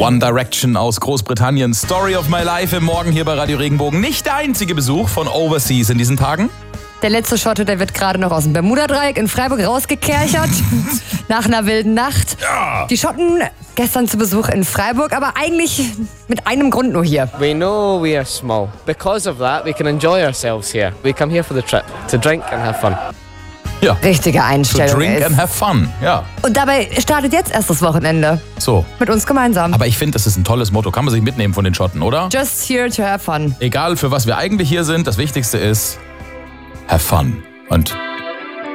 One Direction aus Großbritannien. Story of my life im Morgen hier bei Radio Regenbogen. Nicht der einzige Besuch von Overseas in diesen Tagen. Der letzte Schotte, der wird gerade noch aus dem Bermuda-Dreieck in Freiburg rausgekerchert. Nach einer wilden Nacht. Ja. Die Schotten gestern zu Besuch in Freiburg, aber eigentlich mit einem Grund nur hier. We know we are small. Because of that, we can enjoy ourselves here. We come here for the trip, to drink and have fun. Ja. Richtige To Einstellung. drink and have fun. Ja. Und dabei startet jetzt erst das Wochenende. So. Mit uns gemeinsam. Aber ich finde, das ist ein tolles Motto. Kann man sich mitnehmen von den Schotten, oder? Just here to have fun. Egal für was wir eigentlich hier sind, das Wichtigste ist have fun. Und